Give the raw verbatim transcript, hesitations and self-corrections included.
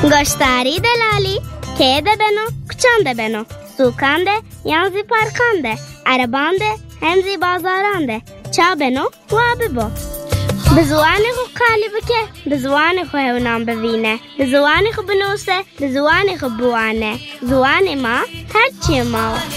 گشتاری دلالی که ده بنو کچان ده بنو سوکان ده یانزی پارکان ده عربان ده همزی بازاران ده چا بنو و ببو بزوانی خو قالی بکه بزوانی خو هونام بوینه بزوانی خو بنوسه بزوانی خو بوانه زوانی ما هرچی ما